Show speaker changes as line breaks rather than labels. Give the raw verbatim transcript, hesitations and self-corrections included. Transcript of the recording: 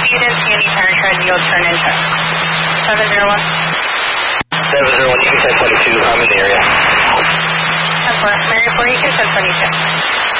you didn't see any tire tread, you'll turn into seven zero one.
seven zero one, you can send twenty-two. I'm in the area.
ten four. Mary four, you can send twenty-two.